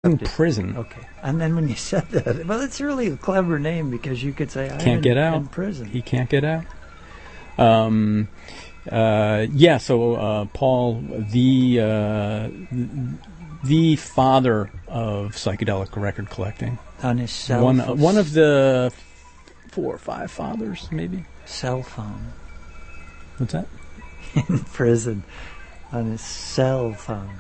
In prison. Okay. And then when you said that, well, it's really a clever name because you could say, can't get out. In prison. He can't get out. So Paul, the father of psychedelic record collecting. On his cell phone. One of the 4 or 5 fathers, maybe. Cell phone. What's that? In prison. On his cell phone.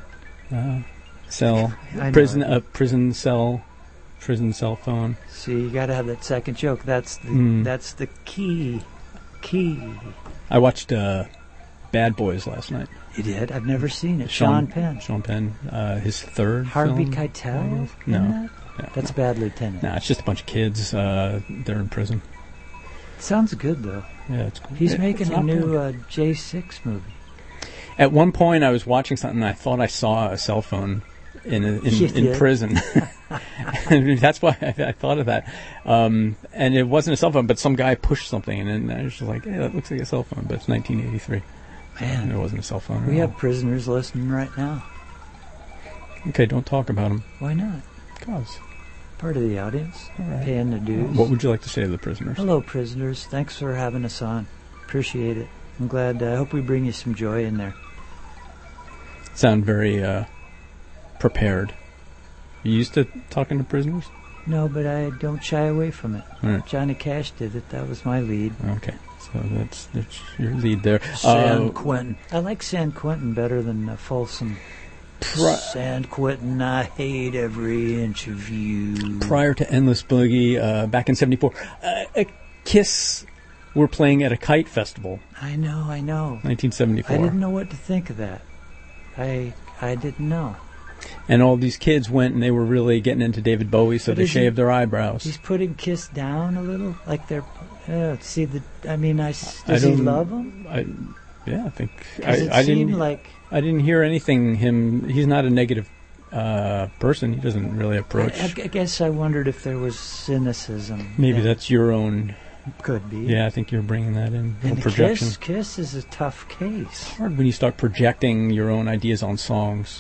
Prison cell phone. See, you got to have that second joke. That's the key. I watched Bad Boys last night. You did? I've never seen it. Sean Penn. His third Harvey film. Keitel? No. That's Bad Lieutenant. No, it's just a bunch of kids. They're in prison. Sounds good, though. Yeah, it's cool. He's making a new J6 movie. At one point, I was watching something, and I thought I saw a cell phone in prison. That's why I thought of that. And it wasn't a cell phone, but some guy pushed something, and then I was just like, hey, that looks like a cell phone, but it's 1983. Man. It wasn't a cell phone. We have prisoners listening right now. Okay, don't talk about them. Why not? Because. Part of the audience. All right. Paying the dues. What would you like to say to the prisoners? Hello, prisoners. Thanks for having us on. Appreciate it. I'm glad. I hope we bring you some joy in there. Sound very prepared. You used to talking to prisoners? No, but I don't shy away from it. Right. Johnny Cash did it. That was my lead. Okay, so that's your lead there. San Quentin. I like San Quentin better than Folsom. San Quentin, I hate every inch of you. Prior to Endless Boogie, back in '74, Kiss were playing at a kite festival. I know. 1974. I didn't know what to think of that. I didn't know. And all these kids went, and they were really getting into David Bowie, so they shaved their eyebrows. He's putting Kiss down a little, like they're. Does he love them? I think. I didn't hear anything. He's not a negative person. He doesn't really approach. I guess I wondered if there was cynicism. Maybe that's your own. Could be. Yeah, I think you're bringing that in. And projection. Kiss is a tough case. It's hard when you start projecting your own ideas on songs.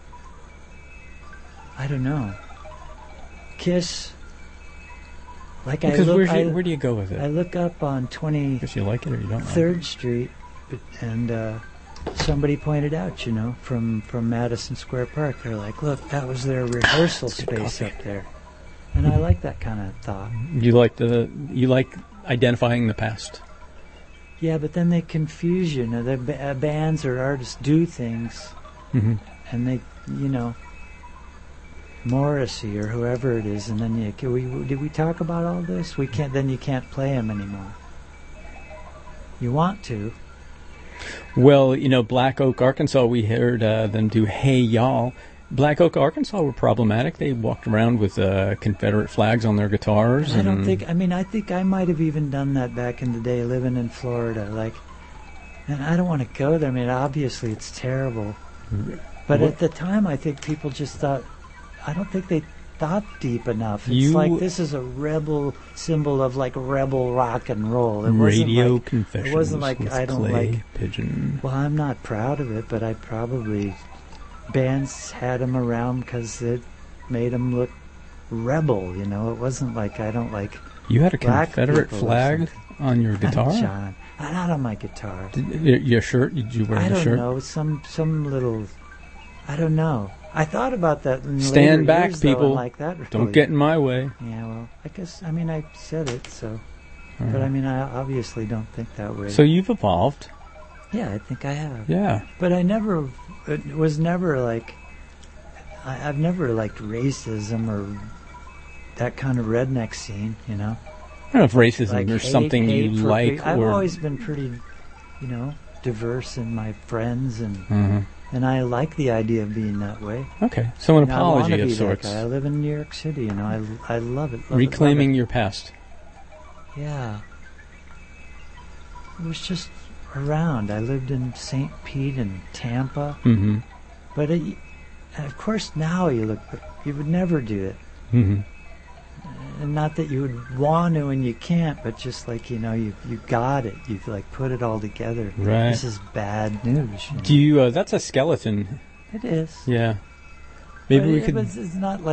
I don't know. Kiss. Because where do you go with it? I look up on 20. Because you like it or you don't like it. 3rd Street, and somebody pointed out, from Madison Square Park, they're like, look, that was their rehearsal space up there. And I like that kind of thought. You like identifying the past. Yeah, but then they confuse you. The bands or artists do things, and they, Morrissey or whoever it is, and then did we talk about all this? We can't. Then you can't play him anymore. You want to. Well, Black Oak, Arkansas, we heard them do Hey Y'all. Black Oak, Arkansas were problematic. They walked around with Confederate flags on their guitars. I think I might have even done that back in the day, living in Florida. And I don't want to go there. I mean, obviously it's terrible. But at the time, I think people just thought, I don't think they thought deep enough. It's like this is a rebel symbol of rebel rock and roll. Radio Confessions. It wasn't like I don't like Pigeon. Well, I'm not proud of it, but I probably bands had them around because it made them look rebel. It wasn't like I don't like. You had a Confederate flag on your guitar? John, not on my guitar. Your shirt? Did you wear the shirt? I don't know. Some little. I don't know. I thought about that in Stand back, years, people. Though, like that really. Don't get in my way. Yeah, well, I guess, I said it, so. Right. But, I obviously don't think that way. So you've evolved. Yeah, I think I have. Yeah. But it was never like, I've never liked racism or that kind of redneck scene, I don't know if racism is something you like. I've always been pretty, diverse in my friends and I like the idea of being that way. Okay, so an apology of sorts. I live in New York City, I love it. Reclaiming your past. Yeah. It was just around. I lived in St. Pete and Tampa. Mm-hmm. But of course now you would never do it. Mm-hmm. And not that you would want to and you can't, but just you got it. You've put it all together. Right. This is bad news. Do you? That's a skeleton. It is. Yeah. Maybe we could. It's not